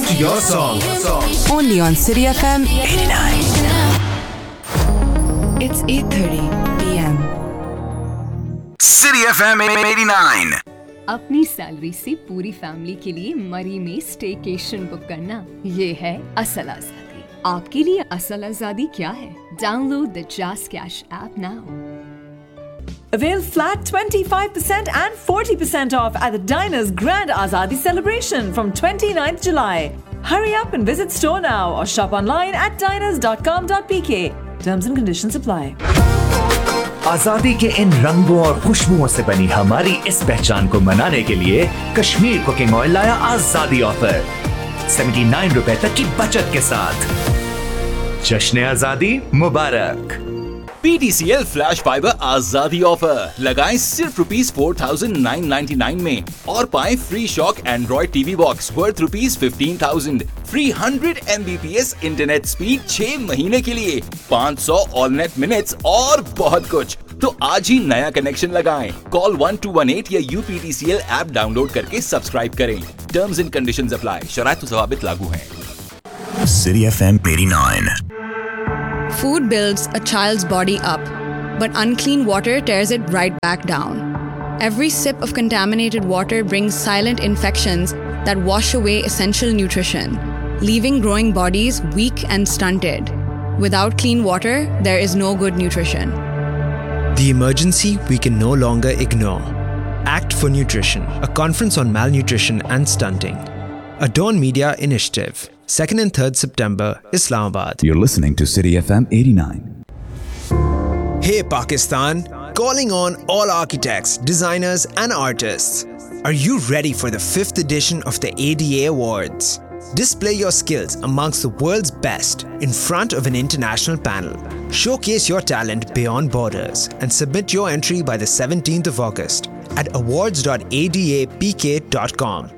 your song. Only on City FM 89. It's 8:30 p.m. City FM 89. अपनी salary से पूरी family के लिए मरी में स्टेकेशन बुक करना, ये है असल आजादी। आपके लिए असल आजादी क्या है? Download the just cash app now. Avail flat 25% and 40% off at the Diners Grand Azadi celebration from 29th July. Hurry up and visit store now or shop online at diners.com.pk. Terms and conditions apply. आजादी के इन रंगों और खुशबुओं से बनी हमारी इस पहचान को मनाने के लिए कश्मीर कुकिंग ऑयल लाया आजादी ऑफर 79 रुपए तक की बचत के साथ। जश्न आजादी मुबारक। PTCL फ्लैश फाइबर आजादी ऑफर लगाएं सिर्फ ₹4,999 में और पाएं free shock Android TV box worth ₹15,000, free 100 Mbps internet speed 6 महीने के लिए, 500 ऑल नेट मिनट्स और बहुत कुछ। तो आज ही नया कनेक्शन लगाएं। कॉल 1218 या UPTCL ऐप डाउनलोड करके सब्सक्राइब करें। Terms and conditions apply. शराइत व ज़वाबित लागू हैं। City FM 89. Food builds a child's body up, but unclean water tears it right back down. Every sip of contaminated water brings silent infections that wash away essential nutrition, leaving growing bodies weak and stunted. Without clean water, there is no good nutrition. The emergency we can no longer ignore. Act for Nutrition, a conference on malnutrition and stunting. A Dawn Media initiative. 2nd and 3rd September, Islamabad. You're listening to City FM 89. Hey Pakistan, calling on all architects, designers and artists. Are you ready for the 5th edition of the ADA Awards? Display your skills amongst the world's best in front of an international panel. Showcase your talent beyond borders and submit your entry by the 17th of August at awards.adapk.com.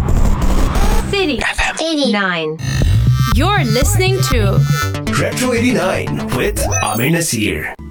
City FM 89. You're listening to Retro 89 with Amir Nasir.